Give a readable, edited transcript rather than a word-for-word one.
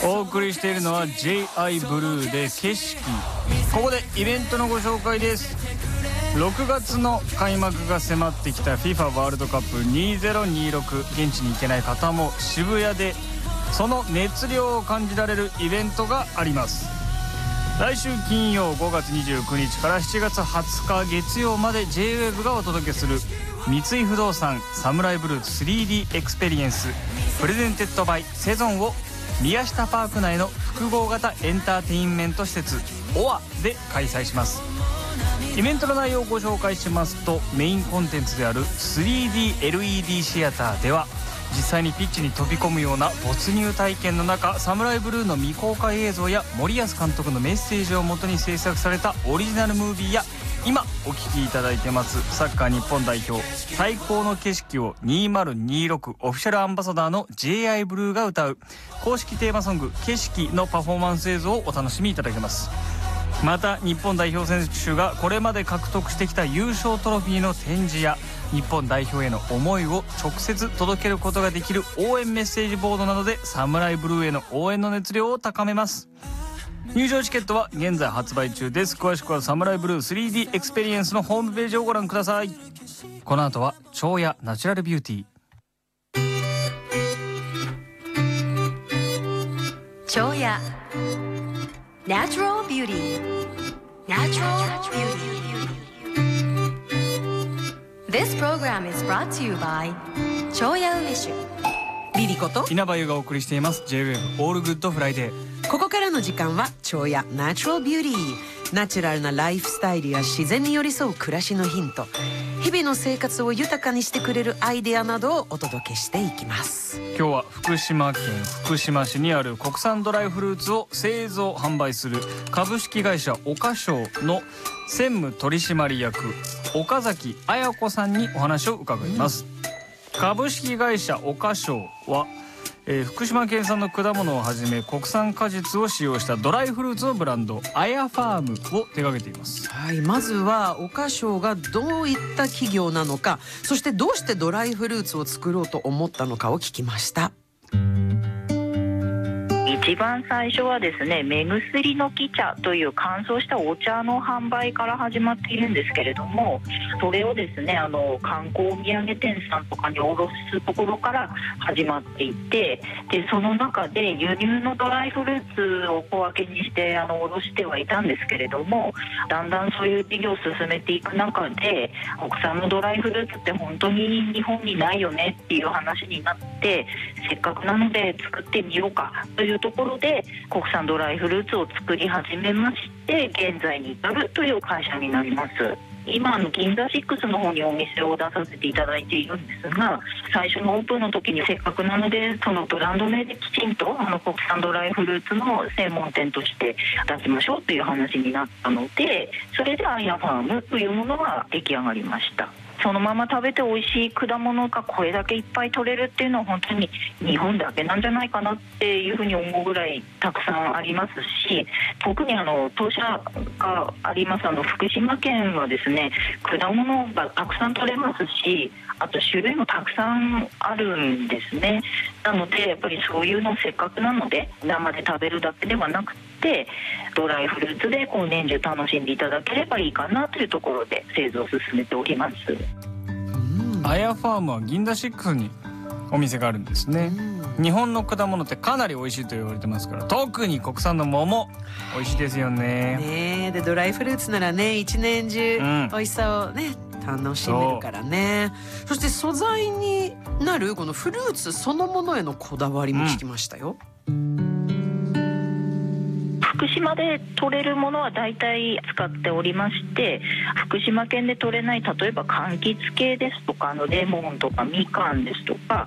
お送りしているのは J.I. ブルーで景色。ここでイベントのご紹介です。6月の開幕が迫ってきた FIFA ワールドカップ2026、現地に行けない方も渋谷でその熱量を感じられるイベントがあります。来週金曜5月29日から7月20日月曜まで J-WAVE がお届けする三井不動産サムライブルー 3D エクスペリエンスプレゼンテッドバイセゾンを宮下パーク内の複合型エンターテインメント施設OAで開催します。イベントの内容をご紹介しますと、メインコンテンツである 3DLED シアターでは実際にピッチに飛び込むような没入体験の中、サムライブルーの未公開映像や森保監督のメッセージをもとに制作されたオリジナルムービーや、今お聴きいただいてますサッカー日本代表最高の景色を2026オフィシャルアンバサダーの J.I. ブルーが歌う公式テーマソング景色のパフォーマンス映像をお楽しみいただけます。また日本代表選手がこれまで獲得してきた優勝トロフィーの展示や日本代表への思いを直接届けることができる応援メッセージボードなどでサムライブルーへの応援の熱量を高めます。入場チケットは現在発売中です。詳しくはサムライブルー 3D エクスペリエンスのホームページをご覧ください。この後は超やナチュラルビューティー。超やナチュラルビューティー。ナチュラルビューティー。This program is brought to you by 超や梅酒リリコと稲葉優がお送りしています J-WAVE オールグッドフライデー。 ここからの時間は超やナチュラルビューティー。ナチュラルなライフスタイルや自然に寄り添う暮らしのヒント、日々の生活を豊かにしてくれるアイデアなどをお届けしていきます。 今日は福島県福島市にある国産ドライフルーツを製造販売する株式会社岡商の専務取締役岡崎彩子さんにお話を伺います。株式会社岡商は福島県産の果物をはじめ国産果実を使用したドライフルーツのブランドアヤファームを手掛けています。 はい、まずは岡商がどういった企業なのか、そしてどうしてドライフルーツを作ろうと思ったのかを聞きました。 一番最初はですね、目薬の木茶という乾燥したお茶の販売から始まっているんですけれども、それをですね観光土産店さんとかに卸すところから始まっていて、でその中で輸入のドライフルーツを小分けにして卸してはいたんですけれども、だんだんそういう事業を進めていく中で国産のドライフルーツって本当に日本にないよねっていう話になって、せっかくなので作ってみようかというところで国産ドライフルーツを作り始めまして、現在に至るという会社になります。今銀座6の方にお店を出させていただいているんですが、最初のオープンの時にせっかくなのでそのブランド名できちんと国産ドライフルーツの専門店として出しましょうという話になったので、それでアイアファームというものが出来上がりました。そのまま食べて美味しい果物がこれだけいっぱい取れるっていうのは本当に日本だけなんじゃないかなっていうふうに思うぐらいたくさんありますし、特に当社があります福島県はですね、果物がたくさん取れますし、あと種類もたくさんあるんですね。なのでやっぱりそういうのせっかくなので生で食べるだけではなくてドライフルーツで年中楽しんでいただければいいかなというところで製造を進めております。 アヤファームは銀座6にお店があるんですね。日本の果物ってかなり美味しいと言われてますから、特に国産の桃美味しいですよね。 ねえ、でドライフルーツならね一年中美味しさをね、楽しめるからね。そして素材になるこのフルーツそのものへのこだわりも聞きましたよ。 福島で取れるものは大体使っておりまして、福島県で取れない例えば柑橘系ですとかレモンとかみかんですとか、